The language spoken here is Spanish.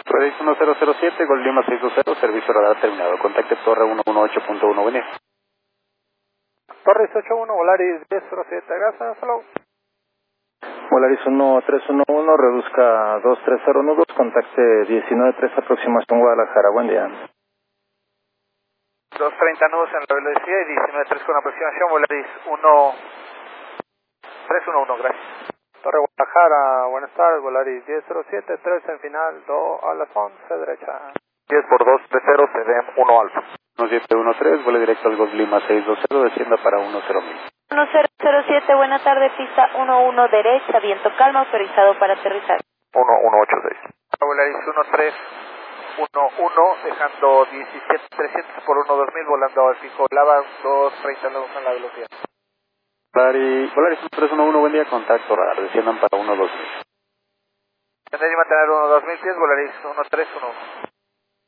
Polaris 1007, Gol Lima 620, servicio radar terminado. Contacte Torre 118.1, buen día. Torres 81, Volaris 1007, gracias, hello. Volaris 1311, reduzca 230 nudos, contacte 193, aproximación Guadalajara, buen día. 230 nudos en la velocidad y 193 con aproximación, Volaris 1311, gracias. Torre Guadalajara, buenas tardes, Volaris 1007, 3 en final, 2 a las 11, derecha. 10 por 230, CDM 1 alfa. 1713, vuelo directo al Gol Lima 620, descienda para 10.000. 1007, buena tarde, pista 11 derecha, viento calma, autorizado para aterrizar. 1186. Volaris 1311, dejando 17300 por 12000, volando al fijo Lava, 230 nudos en la velocidad. Volaris 1311, buen día, contacto radar, desciendan para 1.2000. Tendré que mantener 12000 pies, Volaris 1311.